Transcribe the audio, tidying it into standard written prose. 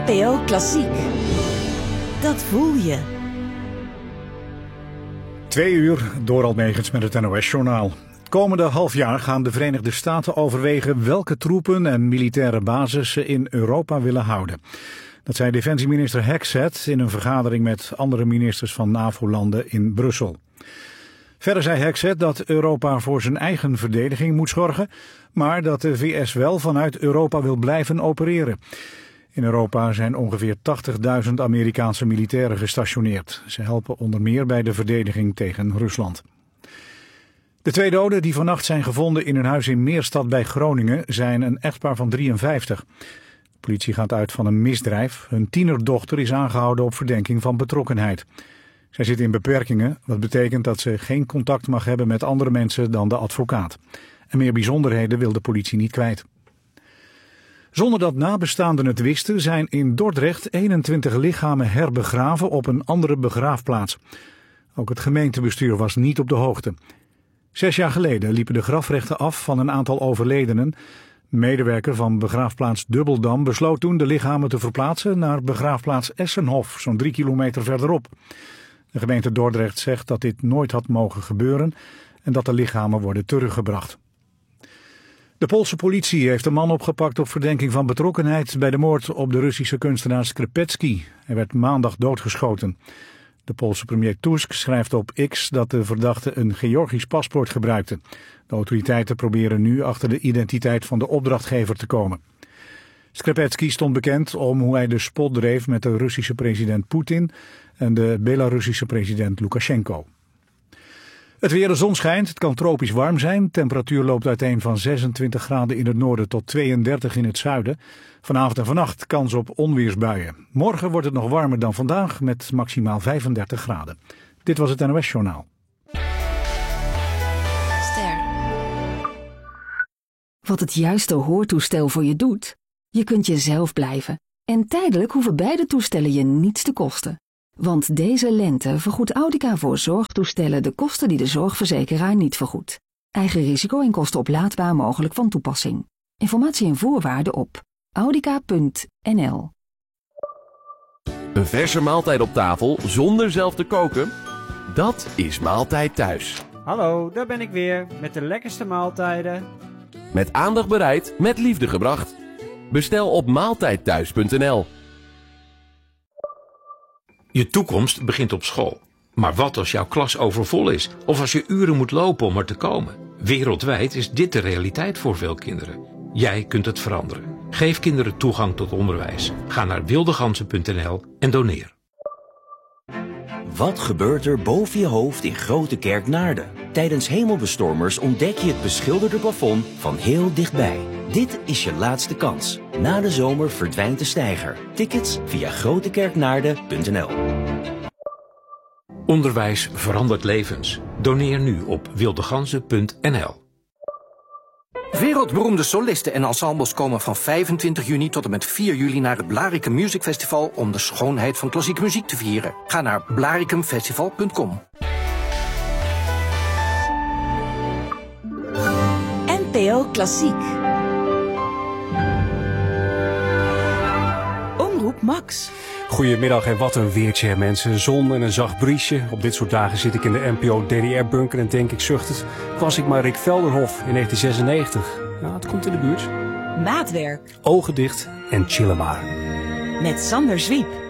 NPO Klassiek. Dat voel je. 2 uur, Dorald Megens met het NOS-journaal. Het komende half jaar gaan de Verenigde Staten overwegen welke troepen en militaire bases ze in Europa willen houden. Dat zei defensieminister Hexet in een vergadering met andere ministers van NAVO-landen in Brussel. Verder zei Hexet dat Europa voor zijn eigen verdediging moet zorgen, maar dat de VS wel vanuit Europa wil blijven opereren. In Europa zijn ongeveer 80.000 Amerikaanse militairen gestationeerd. Ze helpen onder meer bij de verdediging tegen Rusland. De 2 doden die vannacht zijn gevonden in een huis in Meerstad bij Groningen zijn een echtpaar van 53. De politie gaat uit van een misdrijf. Hun tienerdochter is aangehouden op verdenking van betrokkenheid. Zij zit in beperkingen, wat betekent dat ze geen contact mag hebben met andere mensen dan de advocaat. En meer bijzonderheden wil de politie niet kwijt. Zonder dat nabestaanden het wisten zijn in Dordrecht 21 lichamen herbegraven op een andere begraafplaats. Ook het gemeentebestuur was niet op de hoogte. 6 jaar geleden liepen de grafrechten af van een aantal overledenen. Een medewerker van begraafplaats Dubbeldam besloot toen de lichamen te verplaatsen naar begraafplaats Essenhof, zo'n 3 kilometer verderop. De gemeente Dordrecht zegt dat dit nooit had mogen gebeuren en dat de lichamen worden teruggebracht. De Poolse politie heeft een man opgepakt op verdenking van betrokkenheid bij de moord op de Russische kunstenaar Skrupecki. Hij werd maandag doodgeschoten. De Poolse premier Tusk schrijft op X dat de verdachte een Georgisch paspoort gebruikte. De autoriteiten proberen nu achter de identiteit van de opdrachtgever te komen. Skrupecki stond bekend om hoe hij de spot dreef met de Russische president Poetin en de Belarussische president Lukashenko. Het weer, de zon schijnt, het kan tropisch warm zijn. Temperatuur loopt uiteen van 26 graden in het noorden tot 32 in het zuiden. Vanavond en vannacht kans op onweersbuien. Morgen wordt het nog warmer dan vandaag met maximaal 35 graden. Dit was het NOS-journaal. Ster. Wat het juiste hoortoestel voor je doet? Je kunt jezelf blijven. En tijdelijk hoeven beide toestellen je niets te kosten. Want deze lente vergoedt Audica voor zorgtoestellen de kosten die de zorgverzekeraar niet vergoedt. Eigen risico en kosten oplaadbaar mogelijk van toepassing. Informatie en voorwaarden op audica.nl. Een verse maaltijd op tafel zonder zelf te koken? Dat is Maaltijd Thuis. Hallo, daar ben ik weer met de lekkerste maaltijden. Met aandacht bereid, met liefde gebracht. Bestel op maaltijdthuis.nl. Je toekomst begint op school. Maar wat als jouw klas overvol is? Of als je uren moet lopen om er te komen? Wereldwijd is dit de realiteit voor veel kinderen. Jij kunt het veranderen. Geef kinderen toegang tot onderwijs. Ga naar wildegansen.nl en doneer. Wat gebeurt er boven je hoofd in Grote Kerk Naarden? Tijdens hemelbestormers ontdek je het beschilderde plafond van heel dichtbij. Dit is je laatste kans. Na de zomer verdwijnt de steiger. Tickets via grotekerknaarden.nl. Onderwijs verandert levens. Doneer nu op wildegansen.nl. Wereldberoemde solisten en ensembles komen van 25 juni tot en met 4 juli naar het Blaricum Music Festival om de schoonheid van klassieke muziek te vieren. Ga naar blaricumfestival.com. NPO Klassiek. Omroep Max. Goedemiddag en wat een weertje, hè, mensen. Zon en een zacht briesje. Op dit soort dagen zit ik in de NPO DDR-bunker en denk ik zuchtend. Was ik maar Rick Velderhof in 1996. Ja, het komt in de buurt. Maatwerk. Ogen dicht en chillen maar. Met Sander Zwiep.